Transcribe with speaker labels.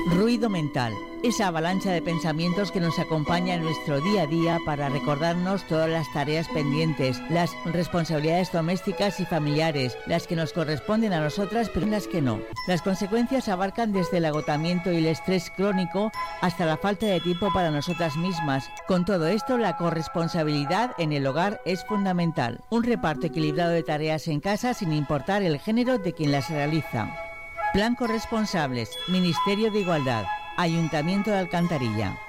Speaker 1: Ruido mental, esa avalancha de pensamientos que nos acompaña en nuestro día a día para recordarnos todas las tareas pendientes, las responsabilidades domésticas y familiares, las que nos corresponden a nosotras pero las que no. Las consecuencias abarcan desde el agotamiento y el estrés crónico hasta la falta de tiempo para nosotras mismas. Con todo esto, la corresponsabilidad en el hogar es fundamental. Un reparto equilibrado de tareas en casa sin importar el género de quien las realiza. Plan Corresponsables, Ministerio de Igualdad, Ayuntamiento de Alcantarilla.